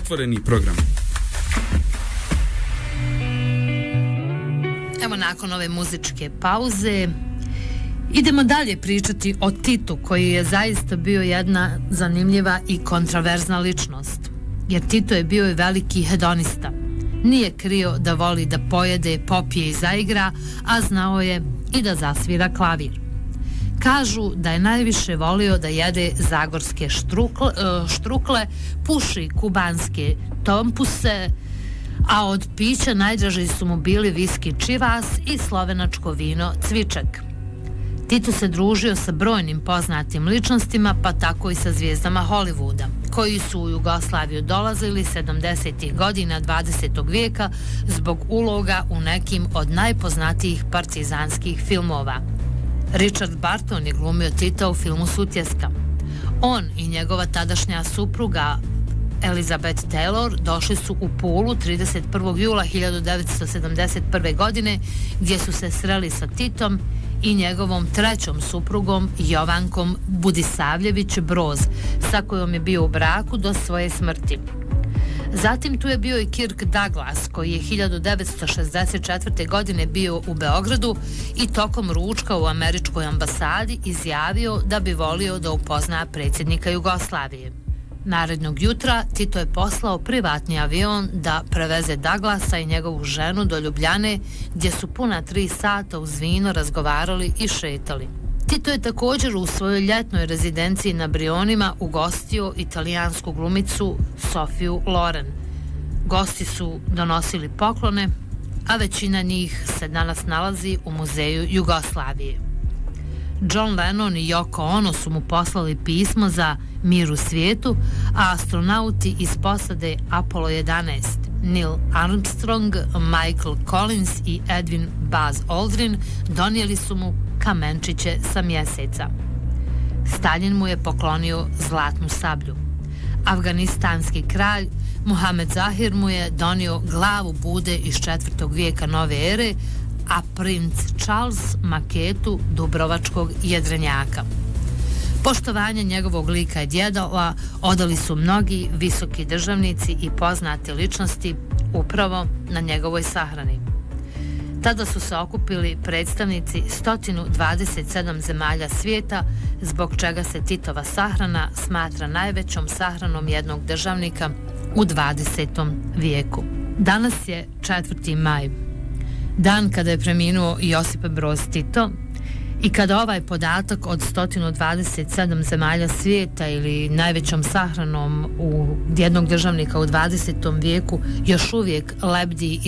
Otvoreni program. Evo nakon ove muzičke pauze idemo dalje pričati o Titu, koji je zaista bio jedna zanimljiva i kontraverzna ličnost. Jer Tito je bio i veliki hedonista. Nije krio da voli da pojede, popije i zaigra, a znao je i da zasvira klavir. Kažu da je najviše volio da jede zagorske štrukle, puši kubanske tompuse, a od pića najdraži su mu bili viski čivas i slovenačko vino cvičak. Tito se družio sa brojnim poznatim ličnostima, pa tako i sa zvijezdama Hollywooda, koji su u Jugoslaviju dolazili 70. godina 20. vijeka zbog uloga u nekim od najpoznatijih partizanskih filmova. Richard Burton je glumio Tita u filmu Sutjeska. On i njegova tadašnja supruga Elizabeth Taylor došli su u Pulu 31. jula 1971. godine, gdje su se sreli sa Titom i njegovom trećom suprugom Jovankom Budisavljević Broz, sa kojom je bio u braku do svoje smrti. Zatim tu je bio i Kirk Douglas, koji je 1964. godine bio u Beogradu i tokom ručka u američkoj ambasadi izjavio da bi volio da upozna predsjednika Jugoslavije. Narednog jutra Tito je poslao privatni avion da preveze Douglasa i njegovu ženu do Ljubljane, gdje su puna 3 sata uz vino razgovarali i šetali. Tito je također u svojoj ljetnoj rezidenciji na Brionima ugostio italijansku glumicu Sofiju Loren. Gosti su donosili poklone, a većina njih se danas nalazi u muzeju Jugoslavije. John Lennon i Yoko Ono su mu poslali pismo za mir u svijetu, a astronauti iz posade Apollo 11, Neil Armstrong, Michael Collins i Edwin Buzz Aldrin, donijeli su mu kamenčiće sa mjeseca. Stalin mu je poklonio zlatnu sablju. Afganistanski kralj Muhamed Zahir mu je donio glavu Bude iz 4. vijeka nove ere, a princ Charles maketu Dubrovačkog jedrenjaka. Poštovanje njegovog lika i djedala odali su mnogi visoki državnici i poznate ličnosti upravo na njegovoj sahrani. Tada su se okupili predstavnici 127 zemalja svijeta, zbog čega se Titova sahrana smatra najvećom sahranom jednog državnika u 20. vijeku. Danas je 4. maj, dan kada je preminuo Josip Broz Tito, i kada ovaj podatak od 127 zemalja svijeta ili najvećom sahranom u jednog državnika u 20. vijeku još uvijek lebdi